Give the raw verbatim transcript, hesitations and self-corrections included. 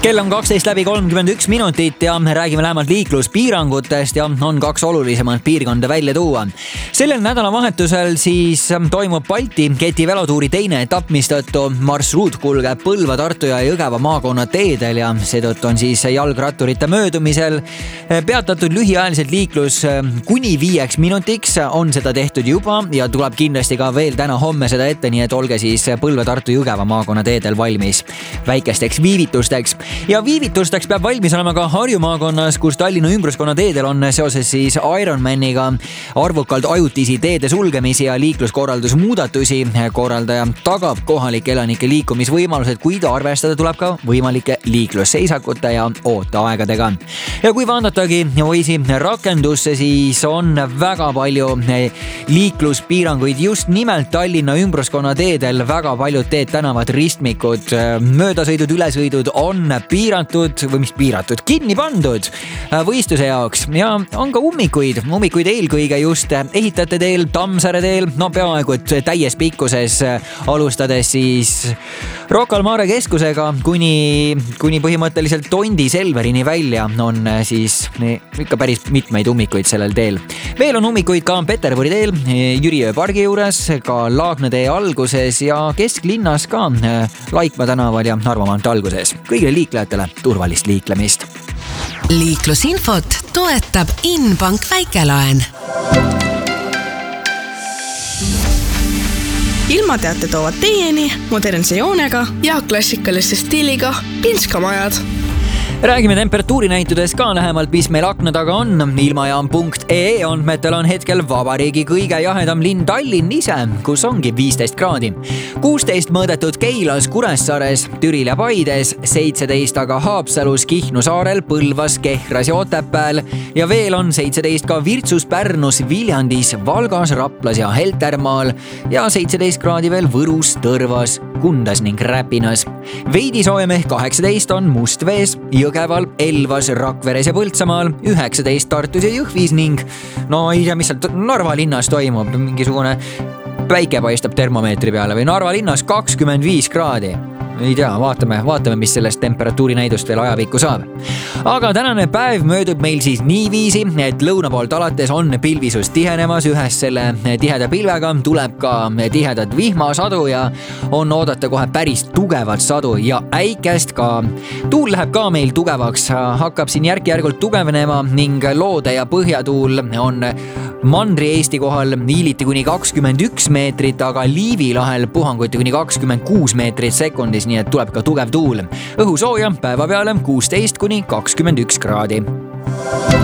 kell on kaksteist läbi kolmkümmend üks minutit ja räägime lähemalt liikluspiirangutest ja on kaks olulisemat piirkonda välja tuua. Sellel nädalavahetusel siis toimub Balti keti velotuuri teine etapp, mistõttu marsruut kulgeb Põlva, Tartu ja Jõgeva maakonna teedel ja seetõttu on siis jalgratturite möödumisel peatatud lühiajaliselt liiklus kuni viieks minutiks. On seda tehtud juba ja tuleb kindlasti ka veel täna homme seda ette, nii et olge siis Põlva, Tartu, Jõgeva maakonna teedel valmis väikesteks viivitusteks. Ja viivitusteks peab valmis olema ka Harju maakonnas, kus Tallinna ümbruskonna teedel on seoses siis Ironmaniga arvukalt ajutisi teede sulgemisi ja liikluskorraldusmuudatusi. Korraldaja tagab kohalike elanike liikumisvõimalused, kuid arvestada tuleb ka võimalike liiklusseisakute ja ooteaegadega. Ja kui vaadataagi Waze'i rakendusse, siis on väga palju liikluspiiranguid just nimelt Tallinna ümbruskonna teedel. Väga paljud teed, tänavad, ristmikud, möödasõidud, ülesõidud on piiratud või mis piiratud, kinni pandud võistluse jaoks ja on ka ummikuid, ummikuid eelkõige just Ehitajate teel, Tammsaare teel, no peaaegu et täies pikkuses alustades siis Rocca al Mare keskusega kuni, kuni põhimõtteliselt Tondi Selverini välja on siis ikka päris mitmeid ummikuid sellel teel. Veel on ummikuid ka Peterburi teel, Jüriöö pargi juures, ka Laagna tee alguses ja kesklinnas ka Laikmaa tänaval ja Narva maantee alguses. Kõigile liiklejatele turvalist liiklemist. Liiklusinfot toetab Inbank väikelaen. Ilmateate toovad teieni modernse joonega ja klassikaliste stiiliga Pinskamajad. Räägime temperatuurinäitudes ka lähemalt, mis meil akna taga on. Ilmajaam punkt ee andmetel on hetkel vabariigi kõige jahedam linn Tallinn ise, kus ongi viisteist kraadi. kuusteist mõõdetud Keilas, Kuressaares, Türil ja Paides, seitseteist aga Haapsalus, Kihnu saarel, Põlvas, Kehras ja Otepääl ja veel on seitseteist ka Virtsus, Pärnus, Viljandis, Valgas, Raplas ja Heltermaal ja seitseteist kraadi veel Võrus, Tõrvas, Kundas ning Räpinas. Veidi soojem ehk kaheksateist on Mustvees, Jõgeval, Elvas, Rakveres ja Põltsamaal, üheksateist Tartus ja Jõhvis ning no ei tea, mis seal Narva linnas toimub, mingisugune päike paistab termomeetri peale või Narva linnas kakskümmend viis kraadi. Ei tea, vaatame, vaatame, mis sellest temperatuurinäidust veel ajapikku saab. Aga tänane päev möödub meil siis niiviisi, et lõuna poolt alates on pilvisus tihenemas, ühes selle tiheda pilvega tuleb ka tihedat vihmasadu ja on oodata kohe päris tugevat sadu ja äikest ka. Tuul läheb ka meil tugevaks, hakkab siin järk-järgult tugevnema ning loode ja põhjatuul on Mandri-Eesti kohal viiliti kuni kakskümmend üks meetrit, aga Liivi lahel puhanguti kuni kakskümmend kuus meetrit sekundis, nii et tuleb ka tugev tuul. Õhu sooja päeva peale kuusteist kuni kakskümmend üks kraadi.